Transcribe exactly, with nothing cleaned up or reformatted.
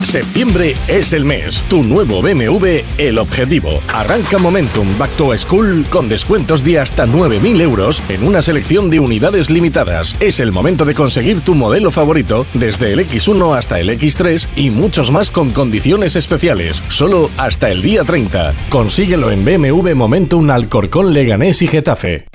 Septiembre es el mes. Tu nuevo B M W, el objetivo. Arranca Momentum Back to School con descuentos de hasta nueve mil euros en una selección de unidades limitadas. Es el momento de conseguir tu modelo favorito desde el equis uno hasta el equis tres y muchos más con condiciones especiales. Solo hasta el día treinta. Consíguelo en B M W Momentum Alcorcón, Leganés y Getafe.